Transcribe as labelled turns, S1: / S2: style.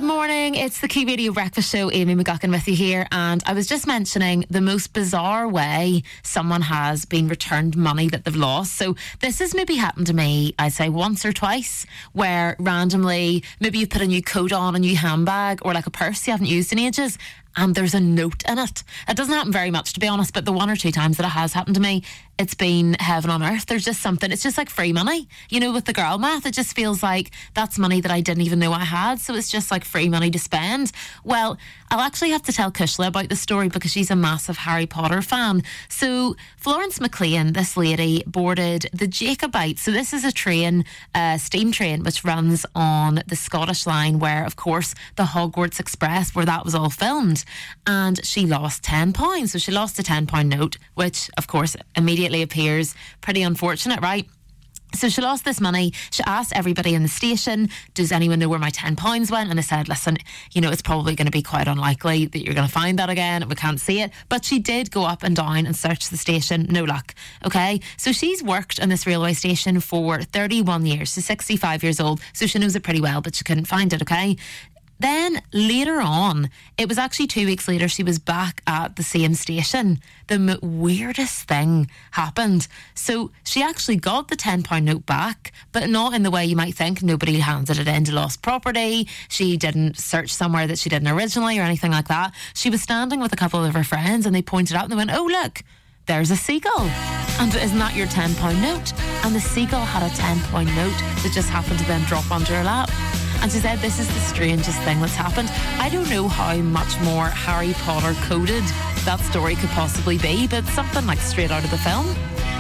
S1: morning, it's the Key Radio Breakfast Show. Amy McGuckin with you here, and I was just mentioning the most bizarre way someone has been returned money that they've lost. So this has maybe happened to me, I'd say once or twice, where randomly maybe you put a new coat on, a new handbag, or like a purse you haven't used in ages, and there's a note in it. It doesn't happen very much, to be honest, but the one or two times that it has happened to me, it's been heaven on earth. There's just something, it's just like free money. You know, with the girl math, it just feels like that's money that I didn't even know I had, so it's just like free money to spend. Well, I'll actually have to tell Kushla about the story because she's a massive Harry Potter fan. So Florence McLean, this lady, boarded the Jacobite. So this is a train, steam train, which runs on the Scottish line where, of course, the Hogwarts Express, where that was all filmed. And she lost £10. So she lost a £10 note, which, of course, immediately appears pretty unfortunate, right? So she lost this money. She asked everybody in the station, does anyone know where my £10 went? And they said, listen, you know, it's probably going to be quite unlikely that you're going to find that again. We can't see it. But she did go up and down and search the station. No luck. Okay. So she's worked on this railway station for 31 years. She's 65 years old. So she knows it pretty well, but she couldn't find it. Okay. Then later on, it was actually 2 weeks later, she was back at the same station. The weirdest thing happened. So she actually got the £10 note back, but not in the way you might think. Nobody handed it in to lost property. She didn't search somewhere that she didn't originally or anything like that. She was standing with a couple of her friends and they pointed out and they went, oh, look, there's a seagull. And isn't that your £10 note? And the seagull had a £10 note that just happened to then drop onto her lap. And she said this is the strangest thing that's happened. I don't know how much more Harry Potter coded that story could possibly be, but something like straight out of the film.